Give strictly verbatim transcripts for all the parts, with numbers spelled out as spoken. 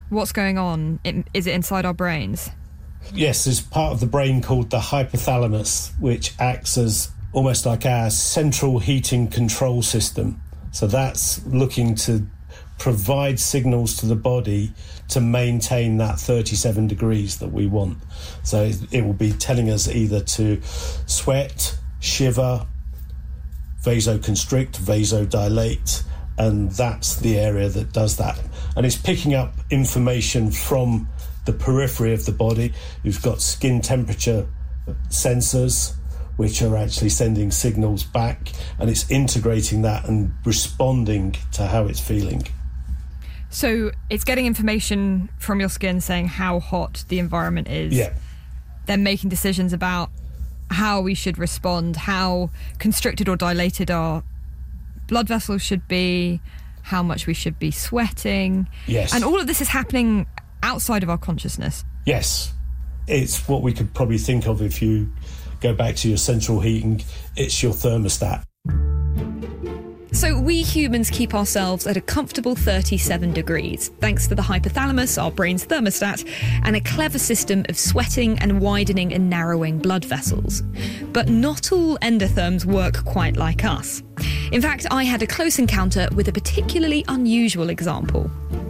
What's going on? Is it inside our brains? Yes, there's part of the brain called the hypothalamus, which acts as almost like our central heating control system. So that's looking to provide signals to the body to maintain that thirty-seven degrees that we want. So it will be telling us either to sweat, shiver, vasoconstrict, vasodilate, and that's the area that does that. And it's picking up information from the periphery of the body. You've got skin temperature sensors, which are actually sending signals back, and it's integrating that and responding to how it's feeling. So it's getting information from your skin saying how hot the environment is. Yeah. Then making decisions about how we should respond, how constricted or dilated our blood vessels should be, how much we should be sweating. Yes. And all of this is happening outside of our consciousness. Yes. It's what we could probably think of if you go back to your central heating. It's your thermostat. So we humans keep ourselves at a comfortable thirty-seven degrees, thanks to the hypothalamus, our brain's thermostat, and a clever system of sweating and widening and narrowing blood vessels. But not all endotherms work quite like us. In fact, I had a close encounter with a particularly unusual example.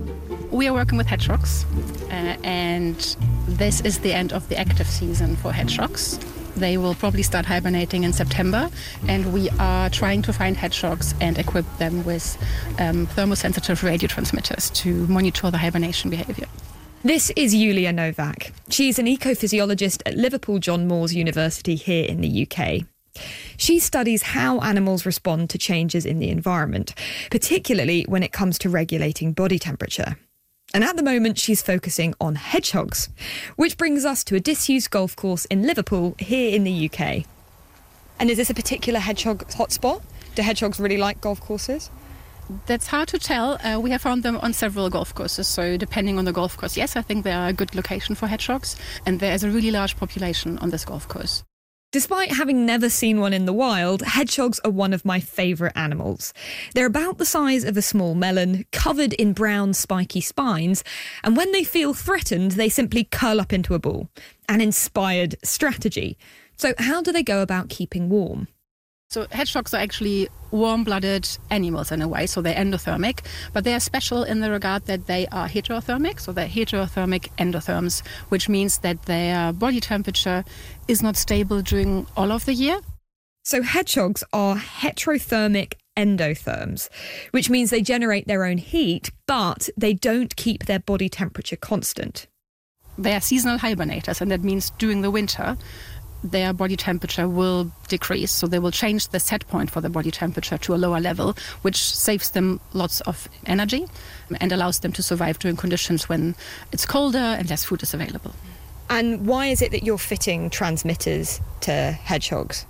We are working with hedgehogs, uh, and this is the end of the active season for hedgehogs. They will probably start hibernating in September, and we are trying to find hedgehogs and equip them with um, thermosensitive radio transmitters to monitor the hibernation behaviour. This is Julia Novak. She's an ecophysiologist at Liverpool John Moores University here in the U K. She studies how animals respond to changes in the environment, particularly when it comes to regulating body temperature. And at the moment, she's focusing on hedgehogs, which brings us to a disused golf course in Liverpool, here in the U K. And is this a particular hedgehog hotspot? Do hedgehogs really like golf courses? That's hard to tell. Uh, we have found them on several golf courses, so depending on the golf course, yes, I think they are a good location for hedgehogs, and there is a really large population on this golf course. Despite having never seen one in the wild, hedgehogs are one of my favourite animals. They're about the size of a small melon, covered in brown spiky spines, and when they feel threatened, they simply curl up into a ball. An inspired strategy. So how do they go about keeping warm? So hedgehogs are actually warm-blooded animals in a way, so they're endothermic, but they are special in the regard that they are heterothermic, so they're heterothermic endotherms, which means that their body temperature is not stable during all of the year. So hedgehogs are heterothermic endotherms, which means they generate their own heat, but they don't keep their body temperature constant. They are seasonal hibernators, and that means during the winter, their body temperature will decrease. So they will change the set point for the body temperature to a lower level, which saves them lots of energy and allows them to survive during conditions when it's colder and less food is available. And why is it that you're fitting transmitters to hedgehogs?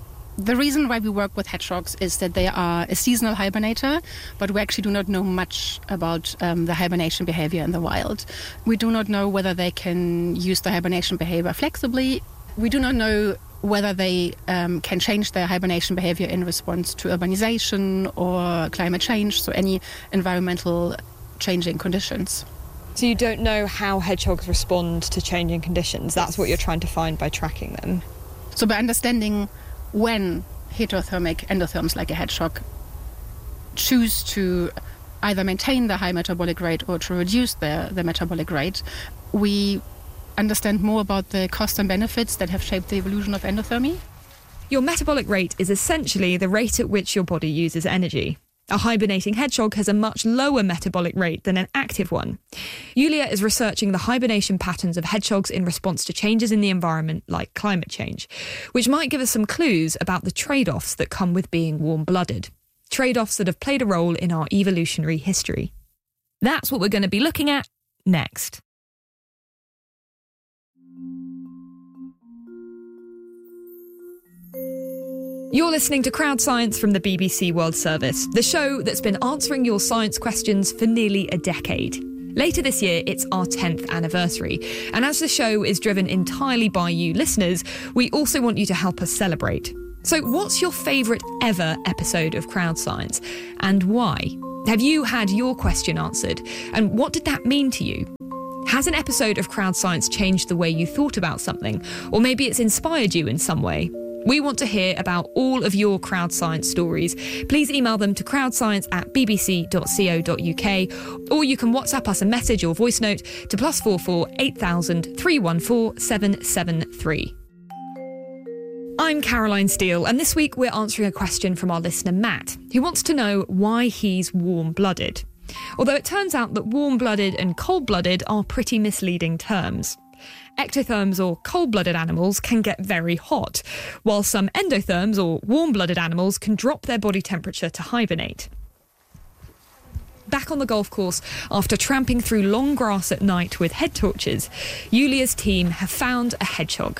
The reason why we work with hedgehogs is that they are a seasonal hibernator, but we actually do not know much about um, the hibernation behavior in the wild. We do not know whether they can use the hibernation behavior flexibly. We do not know whether they um, can change their hibernation behavior in response to urbanization or climate change, so any environmental changing conditions. So you don't know how hedgehogs respond to changing conditions. That's what you're trying to find by tracking them. So by understanding when heterothermic endotherms like a hedgehog choose to either maintain their high metabolic rate or to reduce their, their metabolic rate, we understand more about the costs and benefits that have shaped the evolution of endothermy. Your metabolic rate is essentially the rate at which your body uses energy. A hibernating hedgehog has a much lower metabolic rate than an active one. Julia is researching the hibernation patterns of hedgehogs in response to changes in the environment like climate change, which might give us some clues about the trade-offs that come with being warm-blooded. Trade-offs that have played a role in our evolutionary history. That's what we're going to be looking at next. You're listening to Crowd Science from the B B C World Service, the show that's been answering your science questions for nearly a decade. Later this year, it's our tenth anniversary. And as the show is driven entirely by you listeners, we also want you to help us celebrate. So what's your favourite ever episode of Crowd Science? And why? Have you had your question answered? And what did that mean to you? Has an episode of Crowd Science changed the way you thought about something? Or maybe it's inspired you in some way? We want to hear about all of your Crowd Science stories. Please email them to crowdscience at b b c dot co dot u k, or you can WhatsApp us a message or voice note to plus four four eight thousand three one four seven seven three. I'm Caroline Steele, and this week we're answering a question from our listener Matt, who wants to know why he's warm-blooded. Although it turns out that warm-blooded and cold-blooded are pretty misleading terms. Ectotherms or cold-blooded animals can get very hot, while some endotherms or warm-blooded animals can drop their body temperature to hibernate. Back on the golf course, after tramping through long grass at night with head torches, Julia's team have found a hedgehog.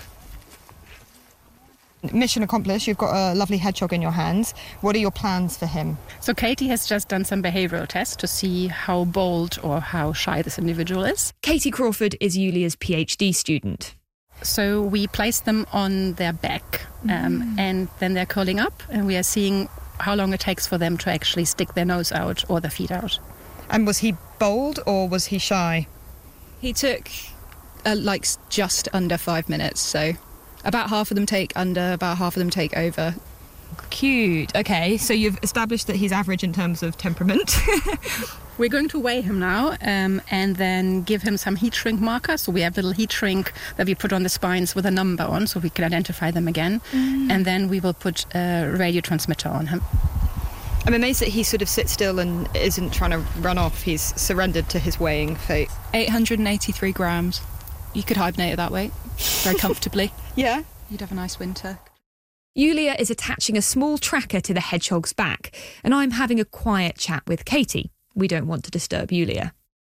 Mission accomplished. You've got a lovely hedgehog in your hands. What are your plans for him? So Katie has just done some behavioural tests to see how bold or how shy this individual is. Katie Crawford is Julia's PhD student. So we place them on their back um, mm. and then they're curling up, and we are seeing how long it takes for them to actually stick their nose out or their feet out. And was he bold or was he shy? He took uh, like just under five minutes, so about half of them take under, about half of them take over. Cute. Okay, so you've established that he's average in terms of temperament. We're going to weigh him now um, and then give him some heat shrink markers. So we have little heat shrink that we put on the spines with a number on so we can identify them again. Mm. And then we will put a radio transmitter on him. I'm amazed that he sort of sits still and isn't trying to run off. He's surrendered to his weighing fate. eight hundred eighty-three grams. You could hibernate at that weight very comfortably. Yeah. You'd have a nice winter. Julia is attaching a small tracker to the hedgehog's back, and I'm having a quiet chat with Katie. We don't want to disturb Julia.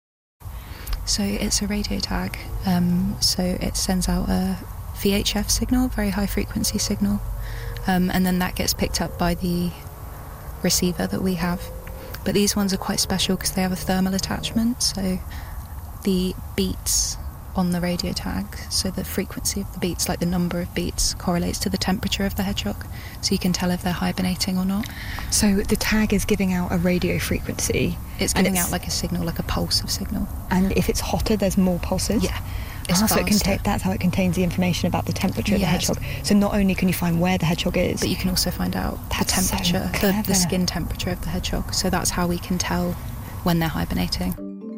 So it's a radio tag. Um, so it sends out a V H F signal, very high frequency signal, um, and then that gets picked up by the receiver that we have. But these ones are quite special because they have a thermal attachment, so the beats on the radio tag, so the frequency of the beats, like the number of beats, correlates to the temperature of the hedgehog, so you can tell if they're hibernating or not. So the tag is giving out a radio frequency. It's giving it's, out like a signal, like a pulse of signal. And if it's hotter, there's more pulses? Yeah. It's oh, so it contain, that's how it contains the information about the temperature of yes. the hedgehog. So not only can you find where the hedgehog is, but you can also find out that's the temperature, so the, the skin temperature of the hedgehog. So that's how we can tell when they're hibernating.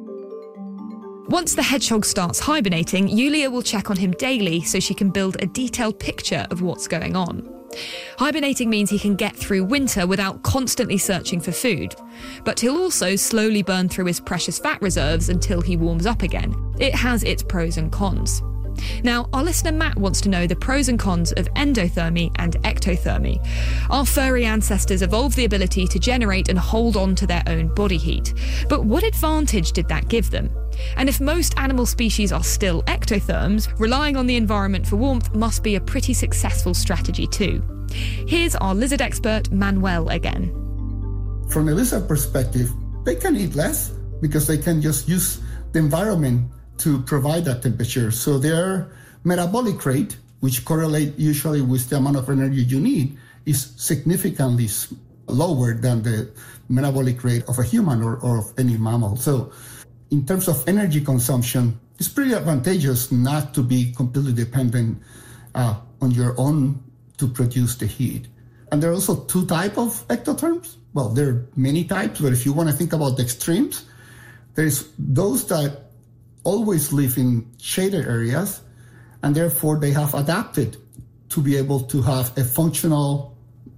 Once the hedgehog starts hibernating, Julia will check on him daily so she can build a detailed picture of what's going on. Hibernating means he can get through winter without constantly searching for food, but he'll also slowly burn through his precious fat reserves until he warms up again. It has its pros and cons. Now, our listener Matt wants to know the pros and cons of endothermy and ectothermy. Our furry ancestors evolved the ability to generate and hold on to their own body heat. But what advantage did that give them? And if most animal species are still ectotherms, relying on the environment for warmth must be a pretty successful strategy too. Here's our lizard expert Manuel again. From a lizard perspective, they can eat less because they can just use the environment to provide that temperature. So their metabolic rate, which correlate usually with the amount of energy you need, is significantly lower than the metabolic rate of a human or, or of any mammal. So in terms of energy consumption, it's pretty advantageous not to be completely dependent uh, on your own to produce the heat. And there are also two types of ectotherms. Well, there are many types, but if you want to think about the extremes, there's those that always live in shaded areas, and therefore they have adapted to be able to have a functional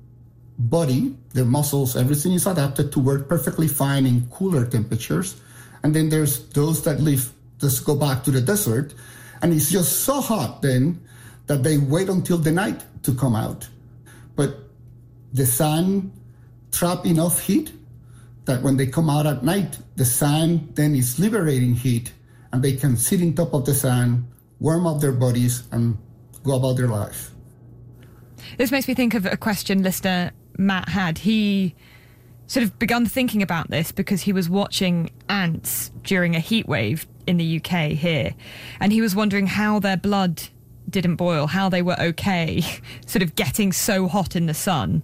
body, their muscles, everything is adapted to work perfectly fine in cooler temperatures. And then there's those that live, just go back to the desert, and it's just so hot then that they wait until the night to come out. But the sun traps enough heat that when they come out at night, the sun then is liberating heat, and they can sit on top of the sun, warm up their bodies, and go about their life. This makes me think of a question listener Matt had. He sort of begun thinking about this because he was watching ants during a heat wave in the U K here, and he was wondering how their blood didn't boil, how they were okay, sort of getting so hot in the sun.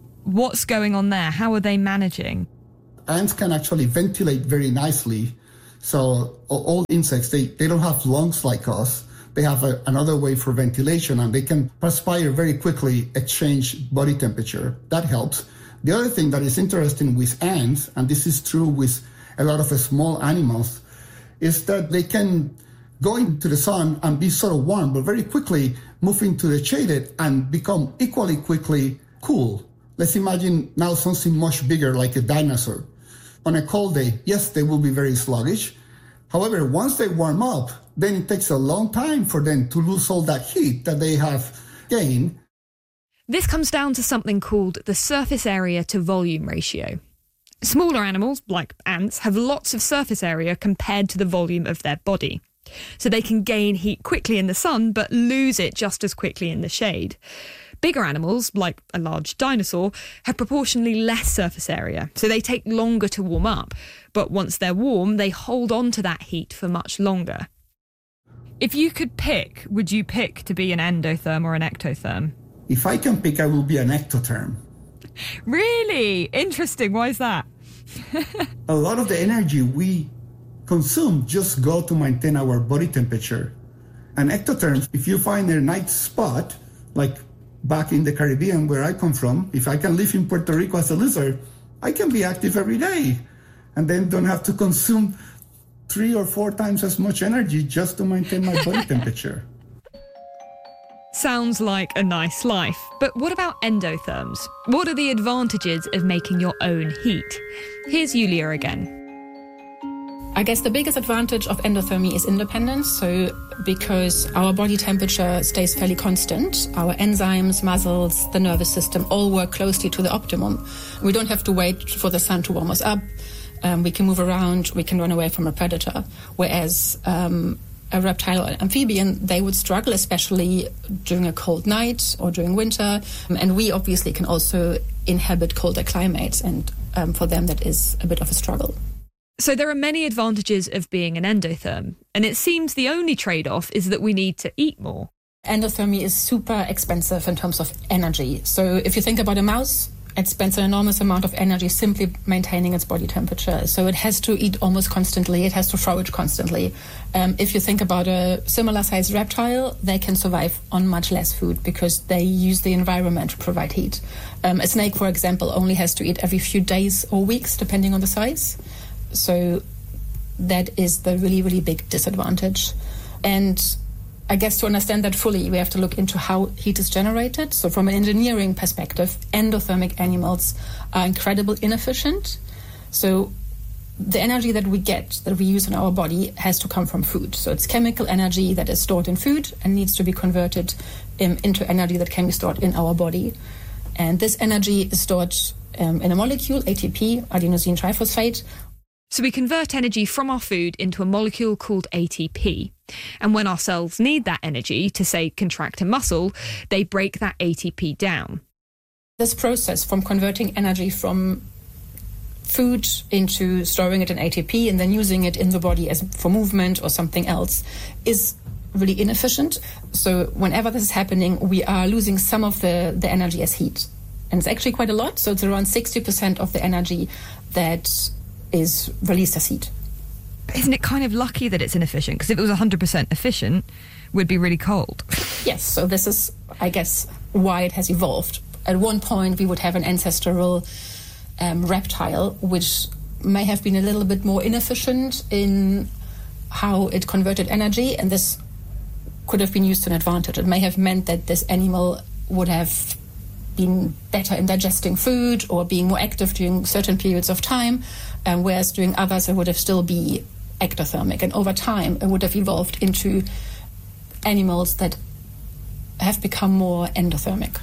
What's going on there? How are they managing? Ants can actually ventilate very nicely. So all insects, they, they don't have lungs like us. They have a, another way for ventilation, and they can perspire very quickly, exchange body temperature. That helps. The other thing that is interesting with ants, and this is true with a lot of small animals, is that they can go into the sun and be sort of warm, but very quickly move into the shaded and become equally quickly cool. Let's imagine now something much bigger like a dinosaur. On a cold day, yes, they will be very sluggish. However, once they warm up, then it takes a long time for them to lose all that heat that they have gained. This comes down to something called the surface area to volume ratio. Smaller animals, like ants, have lots of surface area compared to the volume of their body. So they can gain heat quickly in the sun, but lose it just as quickly in the shade. Bigger animals, like a large dinosaur, have proportionally less surface area, so they take longer to warm up. But once they're warm, they hold on to that heat for much longer. If you could pick, would you pick to be an endotherm or an ectotherm? If I can pick, I will be an ectotherm. Really? Interesting. Why is that? A lot of the energy we consume just go to maintain our body temperature. And ectotherms, if you find a nice spot, like back in the Caribbean where I come from, if I can live in Puerto Rico as a lizard, I can be active every day and then don't have to consume three or four times as much energy just to maintain my body temperature. Sounds like a nice life. But what about endotherms? What are the advantages of making your own heat? Here's Julia again. I guess the biggest advantage of endothermy is independence. So because our body temperature stays fairly constant, our enzymes, muscles, the nervous system all work closely to the optimum. We don't have to wait for the sun to warm us up. Um, we can move around, we can run away from a predator. Whereas um, a reptile or amphibian, they would struggle, especially during a cold night or during winter. And we obviously can also inhabit colder climates. And um, for them, that is a bit of a struggle. So there are many advantages of being an endotherm, and it seems the only trade-off is that we need to eat more. Endothermy is super expensive in terms of energy. So if you think about a mouse, it spends an enormous amount of energy simply maintaining its body temperature. So it has to eat almost constantly, it has to forage constantly. Um, if you think about a similar-sized reptile, they can survive on much less food because they use the environment to provide heat. Um, a snake, for example, only has to eat every few days or weeks, depending on the size. So that is the really, really big disadvantage. And I guess to understand that fully, we have to look into how heat is generated. So from an engineering perspective, endothermic animals are incredibly inefficient. So the energy that we get, that we use in our body, has to come from food. So it's chemical energy that is stored in food and needs to be converted um, into energy that can be stored in our body. And this energy is stored um, in a molecule, A T P, adenosine triphosphate. So we convert energy from our food into a molecule called A T P. And when our cells need that energy to, say, contract a muscle, they break that A T P down. This process from converting energy from food into storing it in A T P and then using it in the body as for movement or something else is really inefficient. So whenever this is happening, we are losing some of the, the energy as heat. And it's actually quite a lot. So it's around sixty percent of the energy that is released as heat. Isn't it kind of lucky that it's inefficient? Because if it was one hundred percent efficient, we'd be really cold. Yes, so this is, I guess, why it has evolved. At one point, we would have an ancestral um, reptile, which may have been a little bit more inefficient in how it converted energy, and this could have been used to an advantage. It may have meant that this animal would have been better in digesting food or being more active during certain periods of time, um, whereas during others it would have still be ectothermic. And over time it would have evolved into animals that have become more endothermic.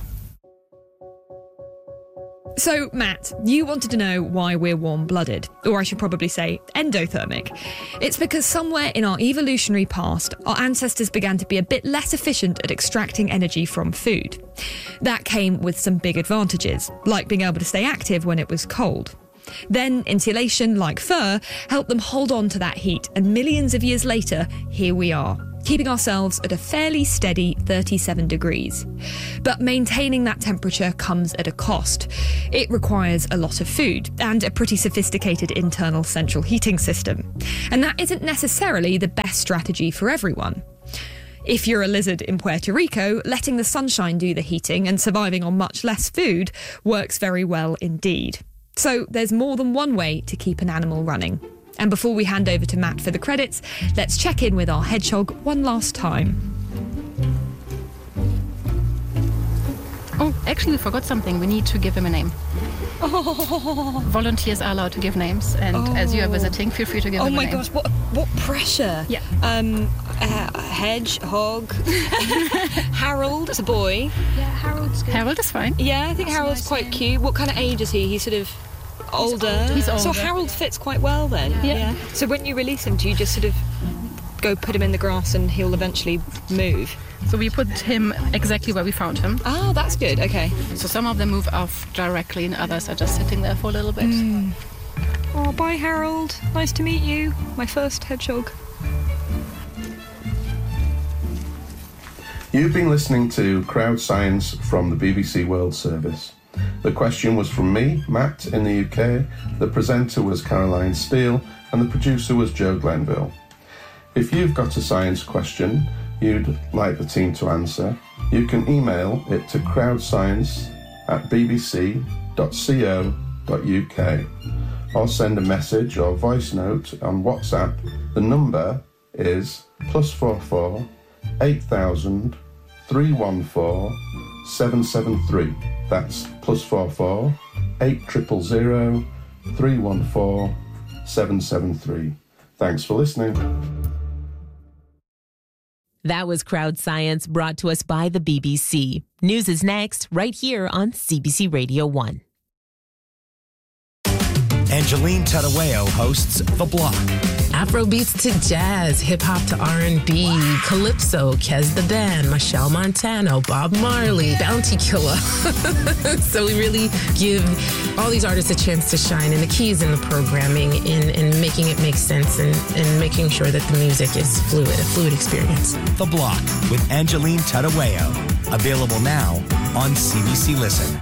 So, Matt, you wanted to know why we're warm-blooded, or I should probably say endothermic. It's because somewhere in our evolutionary past, our ancestors began to be a bit less efficient at extracting energy from food. That came with some big advantages, like being able to stay active when it was cold. Then insulation, like fur, helped them hold on to that heat, and millions of years later, here we are. keeping ourselves at a fairly steady thirty-seven degrees. But maintaining that temperature comes at a cost. It requires a lot of food and a pretty sophisticated internal central heating system. And that isn't necessarily the best strategy for everyone. If you're a lizard in Puerto Rico, letting the sunshine do the heating and surviving on much less food works very well indeed. So there's more than one way to keep an animal running. And before we hand over to Matt for the credits, let's check in with our hedgehog one last time. Oh, actually, we forgot something. We need to give him a name. Oh. Volunteers are allowed to give names, and oh. as you are visiting, feel free to give oh him a name. Oh my gosh, what what pressure! Yeah. Um, uh, hedgehog. Harold, it's a boy. Yeah, Harold's good. Harold is fine. Yeah, I think That's Harold's nice quite name. cute. What kind of age is he? He's sort of older. He's older. He's older. So Harold fits quite well then. Yeah. yeah. So when you release him, do you just sort of go put him in the grass and he'll eventually move? So we put him exactly where we found him. Oh, that's good. Okay. So some of them move off directly and others are just sitting there for a little bit. Mm. Oh, bye, Harold. Nice to meet you. My first hedgehog. You've been listening to Crowd Science from the B B C World Service. The question was from me, Matt, in the U K. The presenter was Caroline Steele and the producer was Joe Glenville. If you've got a science question you'd like the team to answer, you can email it to crowdscience at b b c dot co dot u k or send a message or voice note on WhatsApp. The number is plus four four eight thousand three one four seven seven three. That's plus four four eight triple zero three one four seven seven three. Thanks for listening. That was Crowd Science, brought to us by the B B C. News is next, right here on C B C Radio one. Angeline Tadaweo hosts The Block. Afrobeats to jazz, hip-hop to R and B, wow. Calypso, Kez the Dan, Michelle Montano, Bob Marley, Bounty Killer. So we really give all these artists a chance to shine, and the key is in the programming, in, in making it make sense, and, and making sure that the music is fluid, a fluid experience. The Block with Angeline Tadaweo. Available now on C B C Listen.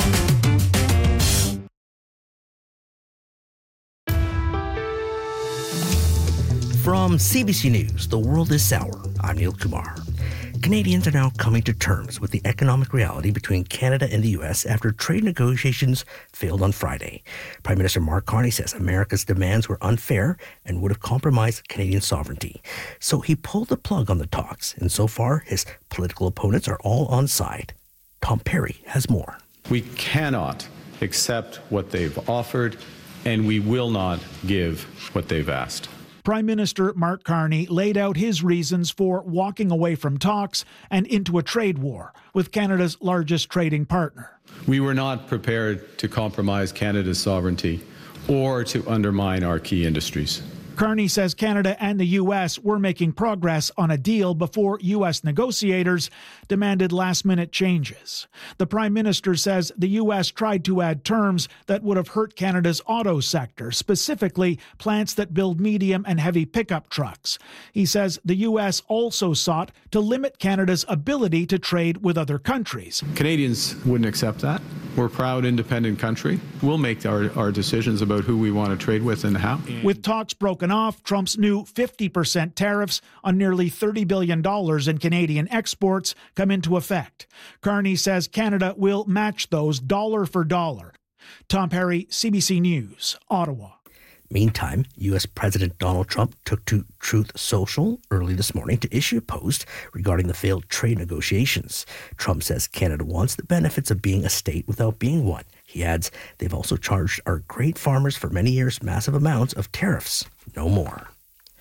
From C B C News, The World is Sour, I'm Neil Kumar. Canadians are now coming to terms with the economic reality between Canada and the U S after trade negotiations failed on Friday. Prime Minister Mark Carney says America's demands were unfair and would have compromised Canadian sovereignty. So he pulled the plug on the talks, and so far his political opponents are all on side. Tom Perry has more. We cannot accept what they've offered, and we will not give what they've asked. Prime Minister Mark Carney laid out his reasons for walking away from talks and into a trade war with Canada's largest trading partner. We were not prepared to compromise Canada's sovereignty or to undermine our key industries. Carney says Canada and the U S were making progress on a deal before U S negotiators demanded last-minute changes. The Prime Minister says the U S tried to add terms that would have hurt Canada's auto sector, specifically plants that build medium and heavy pickup trucks. He says the U S also sought to limit Canada's ability to trade with other countries. Canadians wouldn't accept that. We're a proud, independent country. We'll make our, our decisions about who we want to trade with and how. With talks broken off, Trump's new fifty percent tariffs on nearly thirty billion dollars in Canadian exports come into effect. Carney says Canada will match those dollar for dollar. Tom Perry, C B C News, Ottawa. Meantime, U S President Donald Trump took to Truth Social early this morning to issue a post regarding the failed trade negotiations. Trump says Canada wants the benefits of being a state without being one. He adds, they've also charged our great farmers for many years massive amounts of tariffs. No more.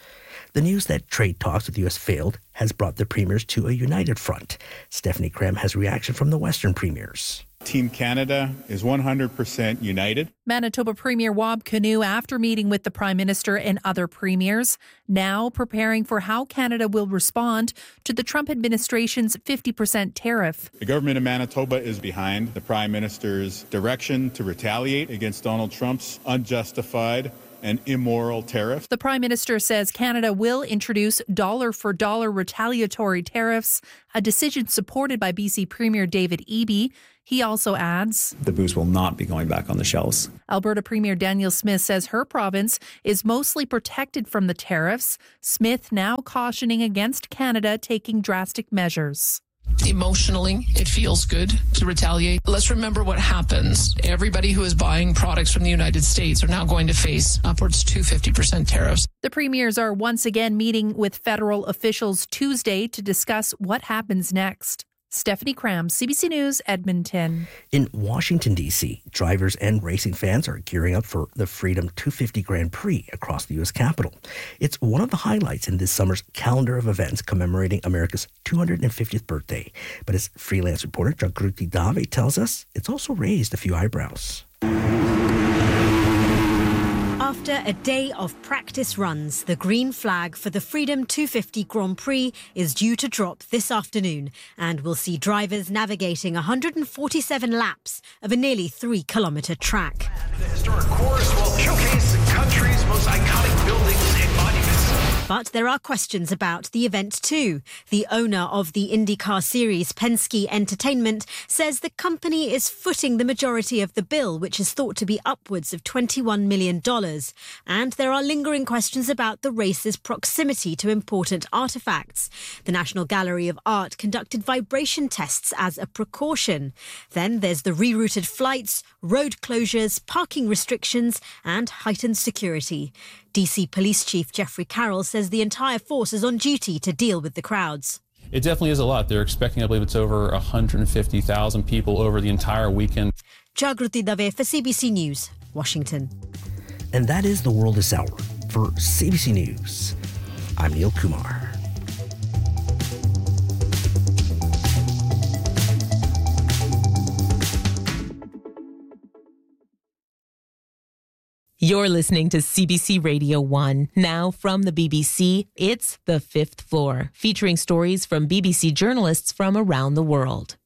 The news that trade talks with the U S failed has brought the premiers to a united front. Stephanie Krem has reaction from the Western premiers. Team Canada is one hundred percent united. Manitoba Premier Wab Kinew, after meeting with the Prime Minister and other premiers, now preparing for how Canada will respond to the Trump administration's fifty percent tariff. The government of Manitoba is behind the Prime Minister's direction to retaliate against Donald Trump's unjustified an immoral tariff. The Prime Minister says Canada will introduce dollar-for-dollar retaliatory tariffs, a decision supported by B C Premier David Eby. He also adds, the booze will not be going back on the shelves. Alberta Premier Danielle Smith says her province is mostly protected from the tariffs. Smith now cautioning against Canada taking drastic measures. Emotionally, it feels good to retaliate. Let's remember what happens. Everybody who is buying products from the United States are now going to face upwards to fifty percent tariffs. The premiers are once again meeting with federal officials Tuesday to discuss what happens next. Stephanie Cram, C B C News, Edmonton. In Washington, D C, drivers and racing fans are gearing up for the Freedom two fifty Grand Prix across the U S Capitol. It's one of the highlights in this summer's calendar of events commemorating America's two hundred fiftieth birthday. But as freelance reporter Jagruti Dave tells us, it's also raised a few eyebrows. After a day of practice runs, the green flag for the Freedom two fifty Grand Prix is due to drop this afternoon and will see drivers navigating one hundred forty-seven laps of a nearly three kilometre track. The historic course will showcase the country's most iconic buildings and monuments. But there are questions about the event too. The owner of the IndyCar series, Penske Entertainment, says the company is footing the majority of the bill, which is thought to be upwards of twenty-one million dollars. And there are lingering questions about the race's proximity to important artefacts. The National Gallery of Art conducted vibration tests as a precaution. Then there's the rerouted flights, road closures, parking restrictions and heightened security. D C Police Chief Jeffrey Carroll says the entire force is on duty to deal with the crowds. It definitely is a lot. They're expecting, I believe it's over one hundred fifty thousand people over the entire weekend. Jagruti Dave for C B C News, Washington. And that is The World This Hour. For C B C News, I'm Neil Kumar. You're listening to C B C Radio one. Now from the B B C, it's The Fifth Floor, featuring stories from B B C journalists from around the world.